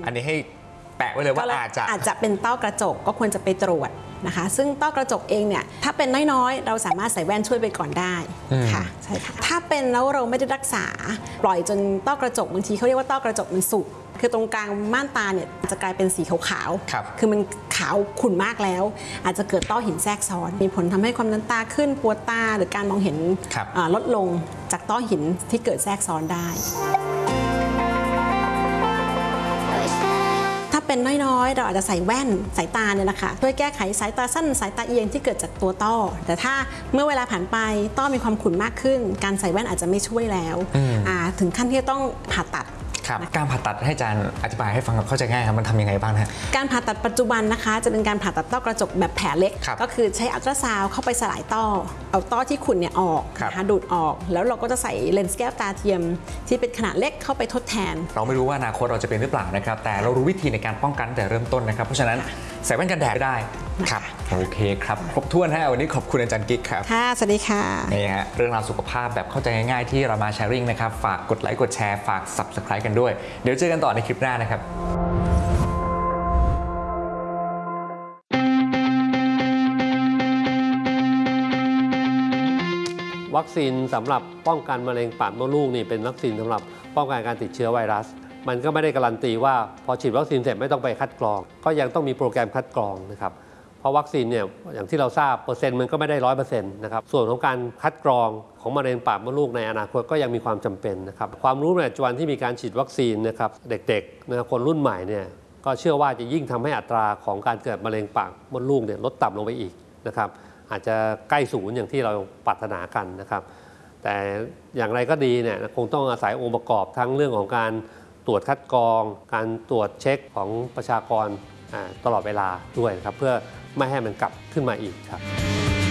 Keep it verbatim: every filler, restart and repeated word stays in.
อันนี้ให้แปะไว้เลยว่าอาจจะอาจจะเป็นต้อกระจกก็ควรจะไปตรวจนะคะซึ่งต้อกระจกเองเนี่ยถ้าเป็นน้อยๆเราสามารถใส่แว่นช่วยไปก่อนได้ค่ะใช่ค่ะถ้าเป็นแล้วเราไม่ได้รักษาปล่อยจนต้อกระจกบางทีเขาเรียกว่าต้อกระจกมันสุกคือตรงกลางม่านตาเนี่ยจะกลายเป็นสีขาวๆคือมันขาวขุ่นมากแล้วอาจจะเกิดต้อหินแทรกซ้อนมีผลทำให้ความดันตาขึ้นปวดตาหรือการมองเห็นลดลงจากต้อหินที่เกิดแทรกซ้อนได้ถ้าเป็นน้อยๆเราอาจจะใส่แว่นสายตาเนี่ยนะคะช่วยแก้ไขสายตาสั้นสายตาเอียงที่เกิดจากตัวต้อแต่ถ้าเมื่อเวลาผ่านไปต้อมีความขุ่นมากขึ้นการใส่แว่นอาจจะไม่ช่วยแล้วถึงขั้นที่จะต้องผ่าตัดการผ่าตัดให้อาจารย์อธิบายให้ฟังเข้าใจง่ายครับมันทำยังไงบ้างฮะการผ่าตัดปัจจุบันนะคะจะเป็นการผ่าตัดต้อกระจกแบบแผลเล็กก็คือใช้อัลตราซาวด์เข้าไปสลายต้อเอาต้อที่ขุ่นเนี่ยออกนะคะดูดออกแล้วเราก็จะใส่เลนส์แก้วตาเทียมที่เป็นขนาดเล็กเข้าไปทดแทนเราไม่รู้ว่าอนาคตเราจะเป็นหรือเปล่านะครับแต่เรารู้วิธีในการป้องกันแต่เริ่มต้นนะครับเพราะฉะนั้นใส่แว่นกันแดดได้ครับโอเคครับครบถ้วนฮะวันนี้ขอบคุณอาจารย์กิ๊กครับค่ะสวัสดีค่ะนี่ฮะเรื่องราวสุขภาพแบบเข้าใจง่ายๆที่เรามาแชร์ริ่งนะครับฝากกดไลค์กดแชร์ฝาก ซับสไครบ์ กันด้วยเดี๋ยวเจอกันต่อในคลิปหน้านะครับวัคซีนสำหรับป้องกันมะเร็งปากมดลูกนี่เป็นวัคซีนสำหรับป้องกันการติดเชื้อไวรัสมันก็ไม่ได้การันตีว่าพอฉีดวัคซีนเสร็จไม่ต้องไปคัดกรองก็ยังต้องมีโปรแกรมคัดกรองนะครับเพราะวัคซีนเนี่ยอย่างที่เราทราบเปอร์เซ็นต์มันก็ไม่ได้ร้อยเปอร์เซ็นต์นะครับส่วนของการคัดกรองของมะเร็งปากมดลูกในอนาคตก็ยังมีความจำเป็นนะครับความรู้ในปัจจุบันที่มีการฉีดวัคซีนนะครับเด็กๆนะคนรุ่นใหม่เนี่ยก็เชื่อว่าจะยิ่งทำให้อัตราของการเกิดมะเร็งปากมดลูกเนี่ยลดต่ำลงไปอีกนะครับอาจจะใกล้ศูนย์อย่างที่เราปรารถนากันนะครับแต่อย่างไรก็ดีเนี่ยคงต้องอาศัยองค์ประกอบทั้งเรื่องของการตรวจคัดกรองการตรวจเช็คของประชากรตลอดเวลาด้วยนะครับเพื่อไม่ให้มันกลับขึ้นมาอีกครับ